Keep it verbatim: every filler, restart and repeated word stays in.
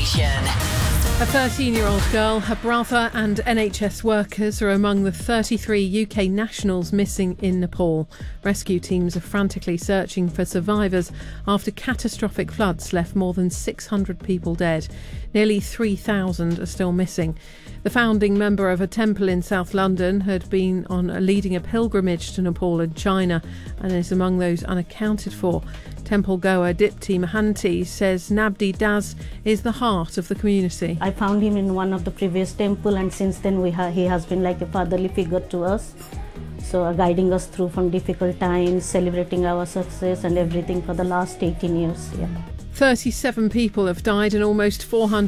station. A thirteen-year-old girl, her brother and N H S workers are among the thirty-three U K nationals missing in Nepal. Rescue teams are frantically searching for survivors after catastrophic floods left more than six hundred people dead. Nearly three thousand are still missing. The founding member of a temple in South London had been on a, leading a pilgrimage to Nepal and China and is among those unaccounted for. Temple goer Dipti Mahanti says Nabdi Das is the heart of the community. I found him in one of the previous temple, and since then we ha- he has been like a fatherly figure to us. So uh, guiding us through from difficult times, celebrating our success and everything for the last eighteen years. Yeah. thirty-seven people have died and almost four hundred